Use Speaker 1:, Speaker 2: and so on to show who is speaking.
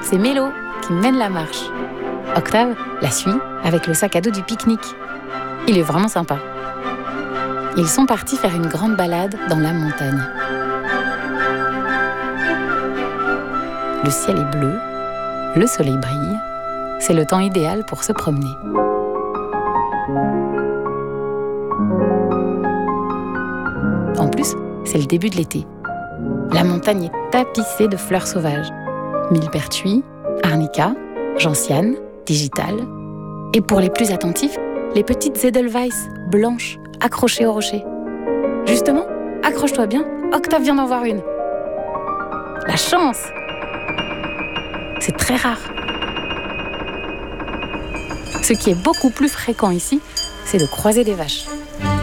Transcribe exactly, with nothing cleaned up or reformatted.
Speaker 1: c'est Mélo qui mène la marche. Octave la suit avec le sac à dos du pique-nique. Il est vraiment sympa. Ils sont partis faire une grande balade dans la montagne. Le ciel est bleu, le soleil brille. C'est le temps idéal pour se promener. En plus, c'est le début de l'été. La montagne est tapissée de fleurs sauvages. Millepertuis, arnica, gentiane, digitale. Et pour les plus attentifs, les petites Edelweiss blanches accrochées au rocher. Justement, accroche-toi bien, Octave vient d'en voir une. La chance! C'est très rare. Ce qui est beaucoup plus fréquent ici, c'est de croiser des vaches.